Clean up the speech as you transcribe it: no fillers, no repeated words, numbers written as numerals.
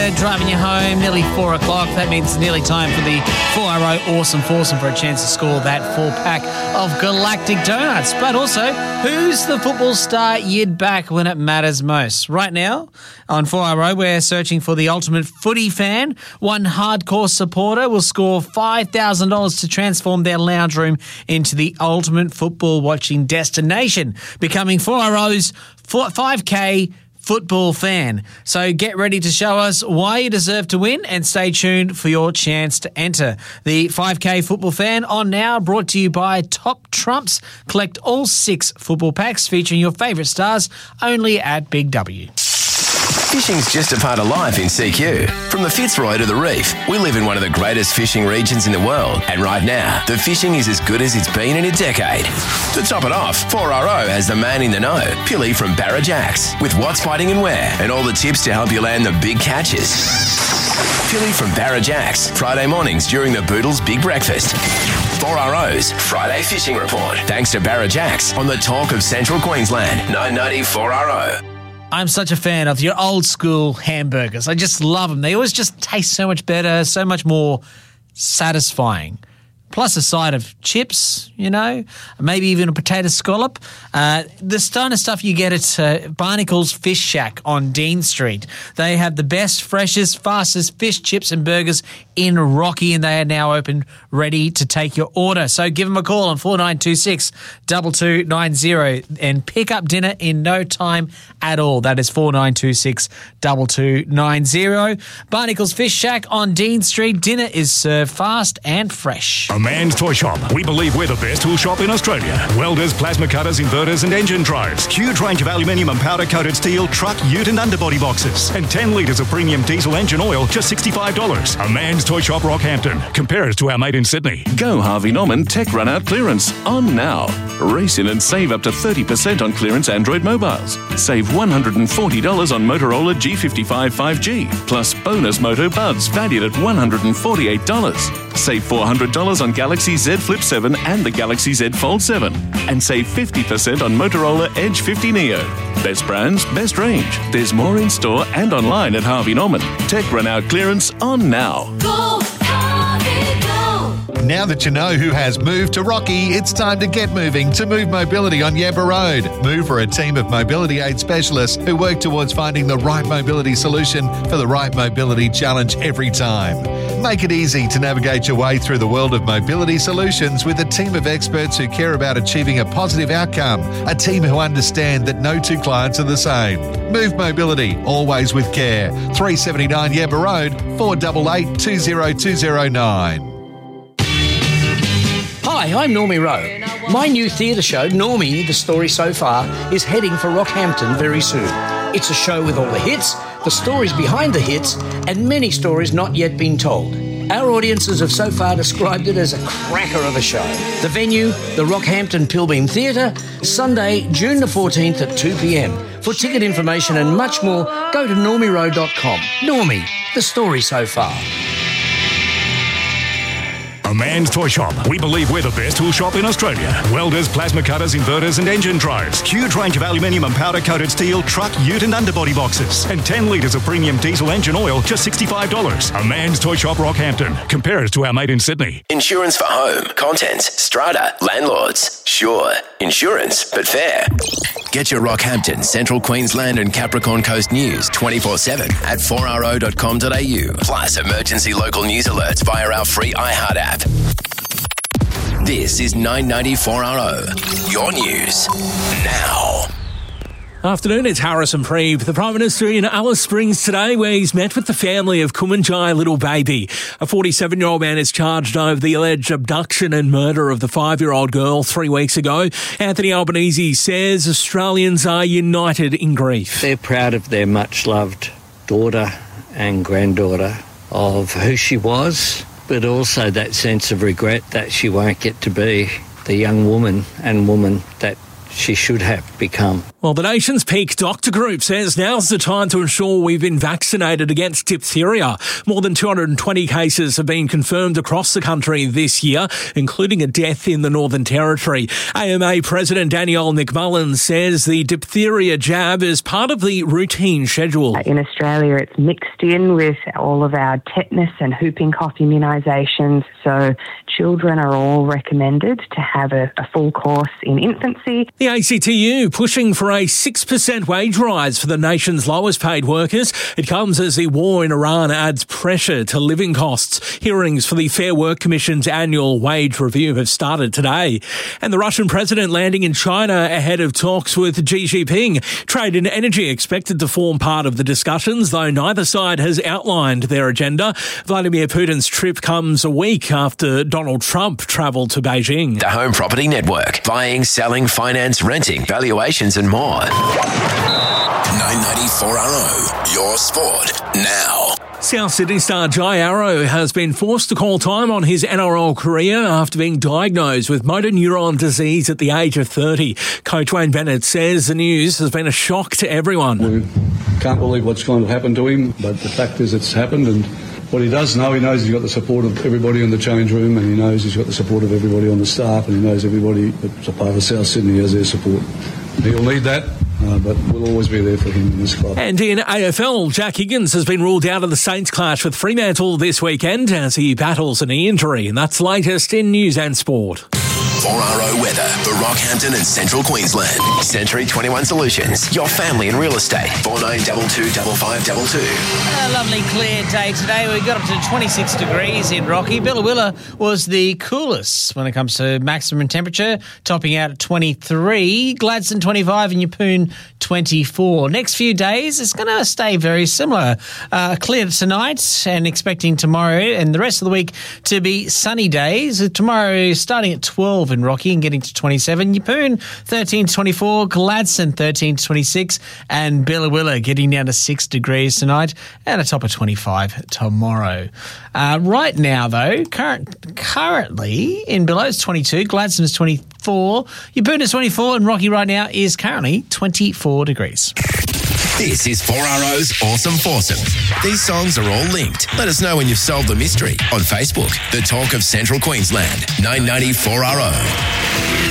Road, driving you home, nearly 4 o'clock. That means it's nearly time for the 4RO Awesome Foursome for a chance to score that 4-pack of Galactic Donuts. But also, who's the football star you'd back when it matters most? Right now, on 4RO, we're searching for the ultimate footy fan. One hardcore supporter will score $5,000 to transform their lounge room into the ultimate football watching destination, becoming 4RO's 5K football fan. So get ready to show us why you deserve to win and stay tuned for your chance to enter. The 5K football fan on now, brought to you by Top Trumps. Collect all 6 football packs featuring your favourite stars only at Big W. Fishing's just a part of life in CQ. From the Fitzroy to the Reef, we live in one of the greatest fishing regions in the world. And right now, the fishing is as good as it's been in a decade. To top it off, 4RO has the man in the know, Pilly from Barra Jacks, with what's biting and where, and all the tips to help you land the big catches. Pilly from Barra Jacks, Friday mornings during the Boodles Big Breakfast. 4RO's Friday Fishing Report, thanks to Barra Jacks on the talk of Central Queensland, 990 4RO. I'm such a fan of your old school hamburgers. I just love them. They always just taste so much better, so much more satisfying. Plus a side of chips, you know, maybe even a potato scallop. This kind of stuff you get at Barnacle's Fish Shack on Dean Street. They have the best, freshest, fastest fish chips and burgers in Rocky, and they are now open, ready to take your order. So give them a call on 4926 2290 and pick up dinner in no time at all. That is 4926 2290. Barnacle's Fish Shack on Dean Street. Dinner is served fast and fresh. A Man's Toy Shop. We believe we're the best tool shop in Australia. Welders, plasma cutters, inverters and engine drives. Huge range of aluminium and powder-coated steel, truck, ute and underbody boxes. And 10 litres of premium diesel engine oil, just $65. A Man's Toy Shop, Rockhampton. Compare us to our mate in Sydney. Go Harvey Norman Tech Run Out Clearance on now. Race in and save up to 30% on clearance Android mobiles. Save $140 on Motorola G55 5G. Plus bonus Moto Buds valued at $148. Save $400 on Galaxy Z Flip 7 and the Galaxy Z Fold 7. And save 50% on Motorola Edge 50 Neo. Best brands, best range. There's more in store and online at Harvey Norman. Tech Run Out Clearance on now. Go, Harvey, go! Now that you know who has moved to Rocky, it's time to get moving to Move Mobility on Yabba Road. Move are a team of mobility aid specialists who work towards finding the right mobility solution for the right mobility challenge every time. Make it easy to navigate your way through the world of mobility solutions with a team of experts who care about achieving a positive outcome, a team who understand that no two clients are the same. Move Mobility, always with care. 379 Yabba Road, 488 20209. Hi, I'm Normie Rowe. My new theatre show, Normie, The Story So Far, is heading for Rockhampton very soon. It's a show with all the hits, the stories behind the hits, and many stories not yet been told. Our audiences have so far described it as a cracker of a show. The venue, the Rockhampton Pilbeam Theatre, Sunday, June the 14th at 2 p.m. For ticket information and much more, go to normierowe.com. Normie, The Story So Far. A Man's Toy Shop. We believe we're the best tool shop in Australia. Welders, plasma cutters, inverters and engine drives. Huge range of aluminium and powder-coated steel, truck, ute and underbody boxes. And 10 litres of premium diesel engine oil, just $65. A Man's Toy Shop, Rockhampton. Compare us to our mate in Sydney. Insurance for home, contents, strata, landlords. Sure, insurance, but fair. Get your Rockhampton, Central Queensland and Capricorn Coast news 24/7 at 4RO.com.au. Plus emergency local news alerts via our free iHeart app. This is 994RO. Your news now. Afternoon, it's Harrison Preeve. The Prime Minister in Alice Springs today, where he's met with the family of Kumanjai little baby. A 47-year-old man is charged over the alleged abduction and murder of the 5-year-old girl 3 weeks ago. Anthony Albanese says Australians are united in grief. They're proud of their much-loved daughter and granddaughter, of who she was, but also that sense of regret that she won't get to be the young woman and woman that she should have become. Well, the nation's peak doctor group says now's the time to ensure we've been vaccinated against diphtheria. More than 220 cases have been confirmed across the country this year, including a death in the Northern Territory. AMA President Danielle McMullen says the diphtheria jab is part of the routine schedule. In Australia, it's mixed in with all of our tetanus and whooping cough immunisations, so children are all recommended to have a full course in infancy. The ACTU pushing for a 6% wage rise for the nation's lowest paid workers. It comes as the war in Iran adds pressure to living costs. Hearings for the Fair Work Commission's annual wage review have started today. And the Russian president landing in China ahead of talks with Xi Jinping. Trade and energy expected to form part of the discussions, though neither side has outlined their agenda. Vladimir Putin's trip comes a week after Donald Trump travelled to Beijing. The Home Property Network. Buying, selling, finance, renting, valuations and more. 994RO. Your sport now. South Sydney star Jai Arrow has been forced to call time on his NRL career after being diagnosed with motor neuron disease at the age of 30. Coach Wayne Bennett says the news has been a shock to everyone. We can't believe what's going to happen to him, but the fact is it's happened, and what he does know, he knows he's got the support of everybody in the change room, and he knows he's got the support of everybody on the staff, and he knows everybody that's a part of South Sydney has their support. He'll need that, but we'll always be there for him in this club. And in AFL, Jack Higgins has been ruled out of the Saints clash with Fremantle this weekend as he battles a knee injury, and that's latest in News and Sport. 4RO weather for Rockhampton and Central Queensland. Century 21 Solutions, your family in real estate. 4922 5522. A lovely clear day today. We got up to 26 degrees in Rocky. Billawilla was the coolest when it comes to maximum temperature, topping out at 23. Gladstone 25 and Yeppoon 24. Next few days, it's going to stay very similar. Clear tonight and expecting tomorrow and the rest of the week to be sunny days. Tomorrow starting at 12 in Rocky and getting to 27. Yeppoon 13 to 24. Gladstone 13 to 26. And Billawilla getting down to 6 degrees tonight and a top of 25 tomorrow. Right now, though, currently in Billow it's 22. Gladstone is 24. Yeppoon is 24. And Rocky right now is currently 24 degrees. This is 4RO's Awesome Foursome. These songs are all linked. Let us know when you've solved the mystery on Facebook. The Talk of Central Queensland. 990 4RO.